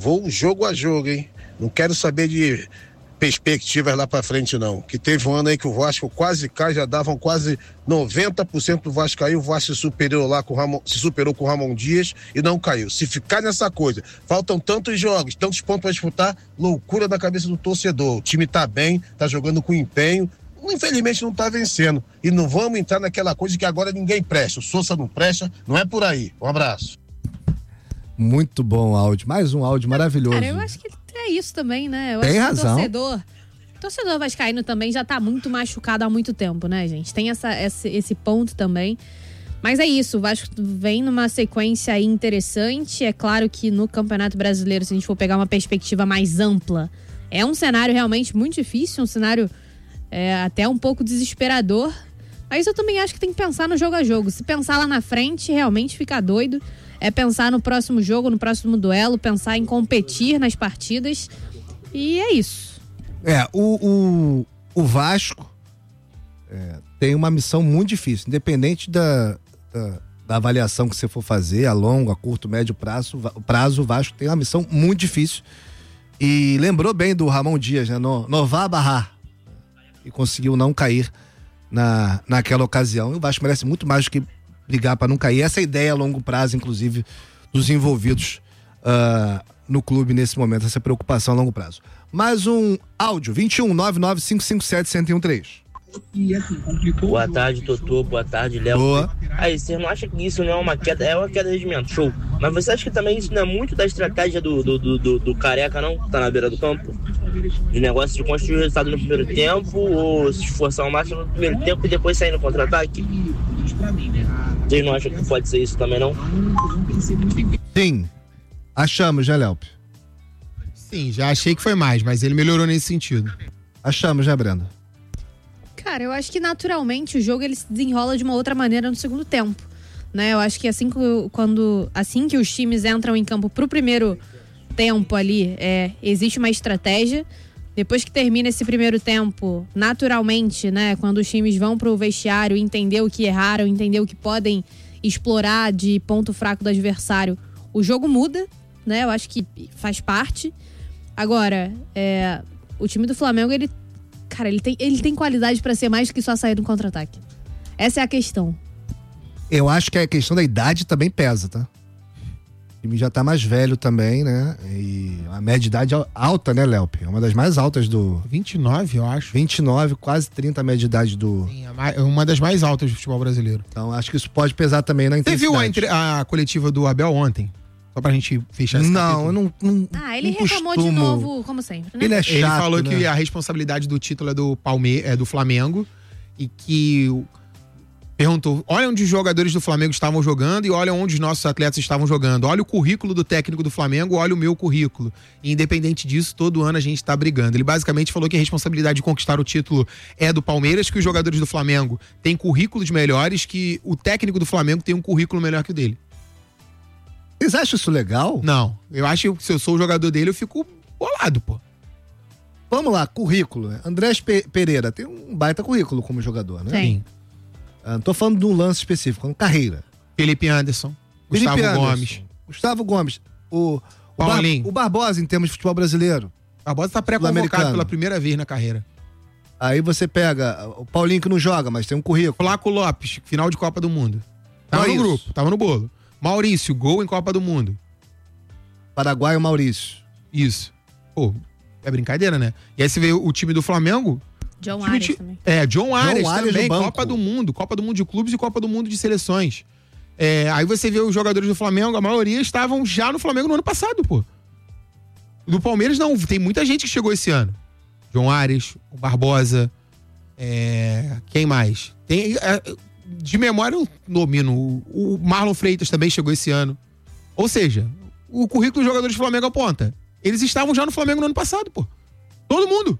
vou jogo a jogo, hein? Não quero saber de perspectivas lá pra frente, não. Que teve um ano aí que o Vasco quase cai, já davam quase 90% do Vasco caiu, o Vasco se superou com o Ramon Dias e não caiu. Se ficar nessa coisa, faltam tantos jogos, tantos pontos pra disputar, loucura da cabeça do torcedor. O time tá bem, tá jogando com empenho, infelizmente não tá vencendo. E não vamos entrar naquela coisa que agora ninguém presta. O Sousa não presta, não é por aí. Um abraço. Muito bom áudio, mais um áudio maravilhoso. Cara, eu acho que é isso também, né? Eu Tem acho que razão. O torcedor vascaíno também já tá muito machucado há muito tempo, né, gente? Tem esse ponto também. Mas é isso, o Vasco vem numa sequência aí interessante. É claro que no Campeonato Brasileiro, se a gente for pegar uma perspectiva mais ampla, é um cenário realmente muito difícil, um cenário até um pouco desesperador. Mas eu também acho que tem que pensar no jogo a jogo. Se pensar lá na frente, realmente fica doido. É pensar no próximo jogo, no próximo duelo, pensar em competir nas partidas. E é isso. O Vasco tem uma missão muito difícil. Independente da avaliação que você for fazer, a longo, a curto, médio prazo, o Vasco tem uma missão muito difícil. E lembrou bem do Ramon Dias, né? No Vá Barrar. E conseguiu não cair naquela ocasião. E o Vasco merece muito mais do que brigar para não cair. Essa é a ideia a longo prazo, inclusive, dos envolvidos no clube nesse momento, essa preocupação a longo prazo. Mais um áudio, 21-99557-1013. Boa tarde, Totô. Boa tarde, Léo. Boa. Aí, você não acha que isso não é uma queda? É uma queda de rendimento, show. Mas você acha que também isso não é muito da estratégia do Careca, não? Que tá na beira do campo? De negócio de construir o resultado no primeiro tempo ou se esforçar ao máximo no primeiro tempo e depois sair no contra-ataque? Vocês não acham que pode ser isso também, não? Sim. Achamos, né, Léo? Sim, já achei que foi mais, mas ele melhorou nesse sentido. Achamos, né, Brenda? Cara, eu acho que naturalmente o jogo ele se desenrola de uma outra maneira no segundo tempo, né? Eu acho que assim que os times entram em campo pro primeiro tempo ali, existe uma estratégia. Depois que termina esse primeiro tempo, naturalmente, né? Quando os times vão pro vestiário entender o que erraram, entender o que podem explorar de ponto fraco do adversário, o jogo muda, né? Eu acho que faz parte. Agora, o time do Flamengo, ele tem qualidade pra ser mais do que só sair no contra-ataque. Essa é a questão. Eu acho que a questão da idade também pesa, tá? O time já tá mais velho também, né? E a média de idade alta, né, Léo? É uma das mais altas do... 29, eu acho. 29, quase 30 a média de idade do... Sim, é uma das mais altas do futebol brasileiro. Então, acho que isso pode pesar também na intensidade. Você viu a coletiva do Abel ontem? Só pra gente fechar esse capítulo. Eu não ele reclamou de novo, como sempre, né? Ele é chato, ele falou, né? que a responsabilidade do título é do Flamengo e que perguntou, olha onde os jogadores do Flamengo estavam jogando e olha onde os nossos atletas estavam jogando. Olha o currículo do técnico do Flamengo, olha o meu currículo. E independente disso, todo ano a gente tá brigando. Ele basicamente falou que a responsabilidade de conquistar o título é do Palmeiras, que os jogadores do Flamengo têm currículos melhores, que o técnico do Flamengo tem um currículo melhor que o dele. Vocês acham isso legal? Não. Eu acho que se eu sou o jogador dele, eu fico bolado, pô. Vamos lá, currículo. Andrés Pereira tem um baita currículo como jogador, né? Sim. Não tô falando de um lance específico, carreira. Felipe Anderson. Gustavo Gomes. O Paulinho. O Barbosa, em termos de futebol brasileiro. Barbosa tá pré-convocado pela primeira vez na carreira. Aí você pega o Paulinho, que não joga, mas tem um currículo. Flaco Lopes, final de Copa do Mundo. Tava no grupo, tava no bolo. Maurício, gol em Copa do Mundo. Paraguai, o Maurício. Isso. Pô, é brincadeira, né? E aí você vê o time do Flamengo. John Arias também. John Arias também. no Copa do Mundo de clubes e Copa do Mundo de seleções. Aí você vê os jogadores do Flamengo, a maioria estavam já no Flamengo no ano passado, pô. Do Palmeiras não, tem muita gente que chegou esse ano. John Arias, o Barbosa, quem mais? Tem... de memória eu domino. O Marlon Freitas também chegou esse ano. Ou seja, o currículo dos jogadores do Flamengo aponta. Eles estavam já no Flamengo no ano passado, pô. Todo mundo.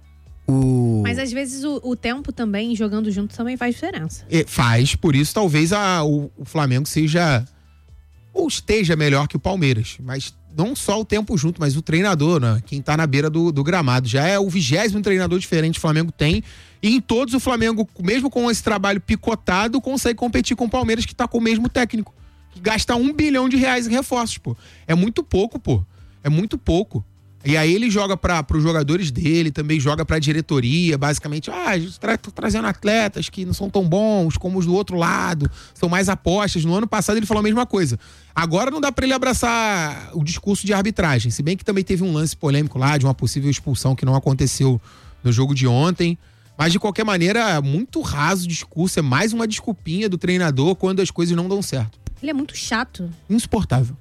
Mas às vezes o tempo também, jogando junto, também faz diferença. Faz, por isso talvez o Flamengo seja ou esteja melhor que o Palmeiras. Mas não só o tempo junto, mas o treinador, né? Quem tá na beira do gramado. Já é o 20º treinador diferente que o Flamengo tem. E em todos o Flamengo, mesmo com esse trabalho picotado, consegue competir com o Palmeiras, que tá com o mesmo técnico. Que gasta R$1 bilhão em reforços, pô. É muito pouco, pô. É muito pouco. E aí ele joga para os jogadores dele, também joga para a diretoria, basicamente, a gente tá trazendo atletas que não são tão bons como os do outro lado, são mais apostas. No ano passado ele falou a mesma coisa. Agora não dá para ele abraçar o discurso de arbitragem, se bem que também teve um lance polêmico lá de uma possível expulsão que não aconteceu no jogo de ontem. Mas de qualquer maneira, muito raso o discurso, é mais uma desculpinha do treinador quando as coisas não dão certo. Ele é muito chato. Insuportável.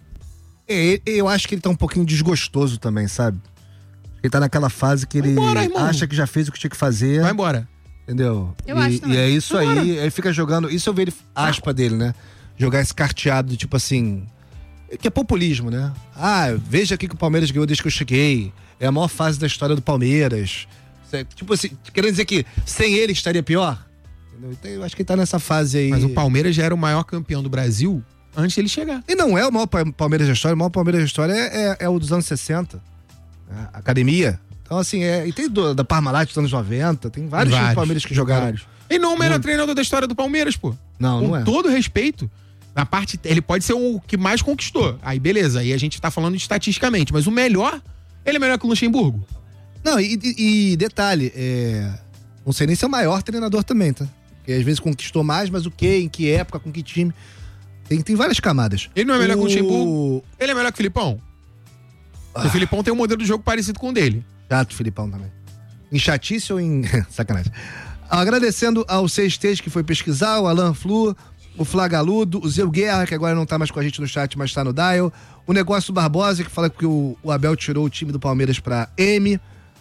Eu acho que ele tá um pouquinho desgostoso também, sabe? Ele tá naquela fase que ele acha que já fez o que tinha que fazer. Vai embora. Entendeu? Eu acho também. E é isso Vai aí, embora. ele fica jogando. Isso eu vejo aspa dele, né? Jogar esse carteado, tipo assim. Que é populismo, né? Veja aqui que o Palmeiras ganhou desde que eu cheguei. É a maior fase da história do Palmeiras. Tipo assim, querendo dizer que sem ele estaria pior? Entendeu? Então eu acho que ele tá nessa fase aí. Mas o Palmeiras já era o maior campeão do Brasil antes dele chegar. E não é o maior Palmeiras da história. O maior Palmeiras da história é o dos anos 60. Né? Academia. Então, assim, e tem da Parmalat dos anos 90. Tem vários times do Palmeiras que jogaram. E não era treinador da história do Palmeiras, pô. Não é. Com todo respeito, na parte, ele pode ser o que mais conquistou. Aí, beleza. Aí a gente tá falando estatisticamente. Mas o melhor, ele é melhor que o Luxemburgo. Não, e detalhe, não sei nem se é o maior treinador também, tá? Porque às vezes conquistou mais, mas o quê? Em que época? Com que time? Tem várias camadas. Ele não é melhor que o Luxemburgo? Ele é melhor que o Filipão? O Filipão tem um modelo de jogo parecido com o dele. Chato, Filipão também. Em chatice ou em... Sacanagem. Agradecendo ao Sextês que foi pesquisar, o Alan Flu, o Flagaludo, o Zeu Guerra, que agora não tá mais com a gente no chat, mas tá no dial. O Negócio Barbosa, que fala que o Abel tirou o time do Palmeiras pra M.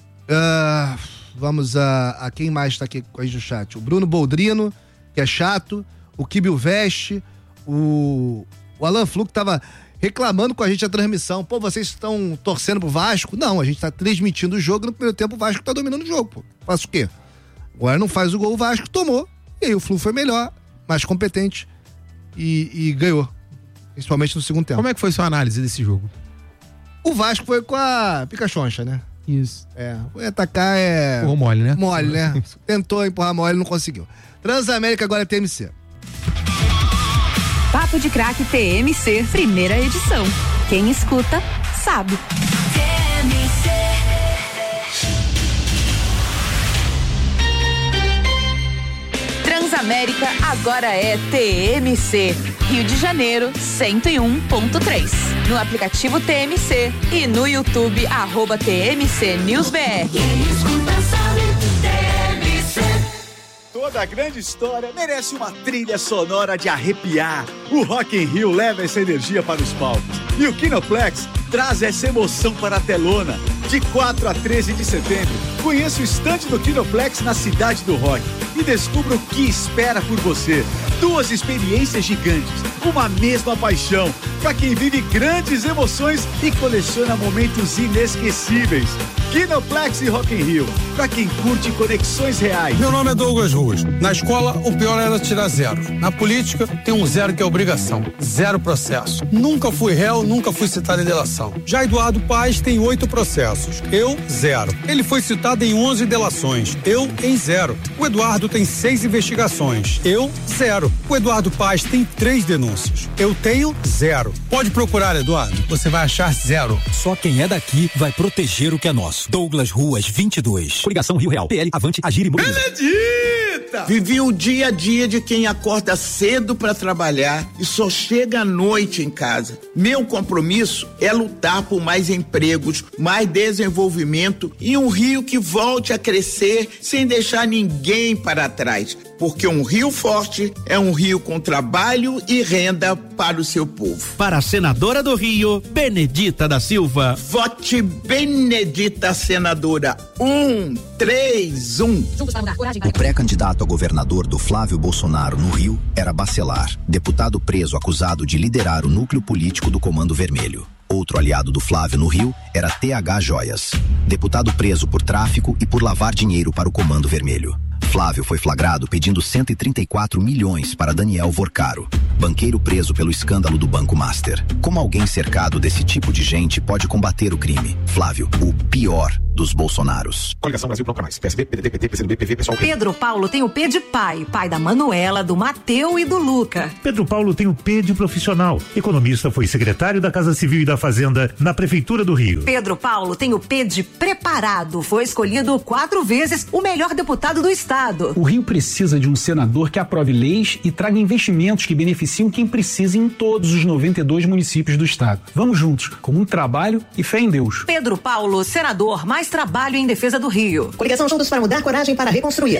Vamos a quem mais tá aqui com a gente no chat? O Bruno Boldrino, que é chato. O Kibil Veste. O Alan Flu, que tava reclamando com a gente a transmissão. Pô, vocês estão torcendo pro Vasco? Não, a gente tá transmitindo o jogo. No primeiro tempo o Vasco tá dominando o jogo, pô. Faço o quê? Agora não faz o gol, o Vasco tomou. E aí o Flu foi melhor, mais competente e ganhou. Principalmente no segundo tempo. Como é que foi sua análise desse jogo? O Vasco foi com a pica-choncha, né? Isso. Foi atacar, Porra, mole, né? Mole, né? Tentou empurrar mole, não conseguiu. Transamérica agora é TMC. Papo de Craque TMC, primeira edição. Quem escuta, sabe. Transamérica agora é TMC. Rio de Janeiro, 101.3. No aplicativo TMC e no YouTube, @TMC News BR. Quem escuta sabe, TMC. Toda grande história merece uma trilha sonora de arrepiar. O Rock in Rio leva essa energia para os palcos. E o Kinoplex traz essa emoção para a telona. De 4 a 13 de setembro, conheça o estande do Kinoplex na Cidade do Rock e descubra o que espera por você. 2 experiências gigantes, uma mesma paixão, para quem vive grandes emoções e coleciona momentos inesquecíveis. Kinoplex e Rock in Rio, para quem curte conexões reais. Meu nome é Douglas Ruas. Na escola, o pior era tirar 0. Na política, tem um 0 que é obrigação. 0 processo. Nunca fui réu, nunca fui citado em delação. Já Eduardo Paes tem 8 processos. Eu, 0. Ele foi citado em 11 delações. Eu, em 0. O Eduardo tem 6 investigações. Eu, 0. O Eduardo Paes tem 3 denúncias. Eu tenho 0. Pode procurar, Eduardo. Você vai achar 0. Só quem é daqui vai proteger o que é nosso. Douglas Ruas, 22. Coligação Rio Real. PL, Avante, Agir e Mobiliza. Benedita! Vivi o dia a dia de quem acorda cedo para trabalhar e só chega à noite em casa. Meu compromisso é lutar por mais empregos, mais desenvolvimento e um Rio que volte a crescer sem deixar ninguém para trás. Porque um Rio forte é um Rio com trabalho e renda para o seu povo. Para a senadora do Rio, Benedita da Silva. Vote Benedita, senadora. 1, 3, 1. O pré-candidato a governador do Flávio Bolsonaro no Rio era Bacelar, deputado preso acusado de liderar o núcleo político do Comando Vermelho. Outro aliado do Flávio no Rio era TH Joias, deputado preso por tráfico e por lavar dinheiro para o Comando Vermelho. Flávio foi flagrado pedindo 134 milhões para Daniel Vorcaro, banqueiro preso pelo escândalo do Banco Master. Como alguém cercado desse tipo de gente pode combater o crime? Flávio, o pior, dos Bolsonaros. Coligação Brasil Pronto Mais. PSB, PDT, PT, PCdoB, PV, PSOL. Pedro Paulo tem o P de pai, pai da Manuela, do Mateu e do Luca. Pedro Paulo tem o P de profissional. Economista, foi secretário da Casa Civil e da Fazenda na Prefeitura do Rio. Pedro Paulo tem o P de preparado. Foi escolhido 4 vezes o melhor deputado do estado. O Rio precisa de um senador que aprove leis e traga investimentos que beneficiam quem precisa em todos os 92 municípios do estado. Vamos juntos, com muito trabalho e fé em Deus. Pedro Paulo, senador, mais trabalho em defesa do Rio. Coligação Juntos para Mudar, coragem para reconstruir.